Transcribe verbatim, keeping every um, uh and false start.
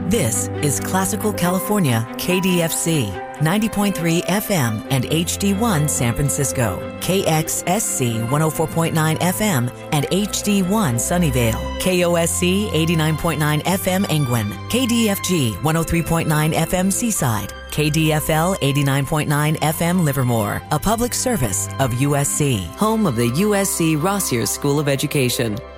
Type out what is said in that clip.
This is Classical California K D F C, ninety point three F M and H D one San Francisco, K X S C one oh four point nine F M and H D one Sunnyvale, K O S C eighty-nine point nine F M Angwin, K D F G one oh three point nine F M Seaside, K D F L eighty-nine point nine F M Livermore, a public service of U S C, home of the U S C Rossier School of Education.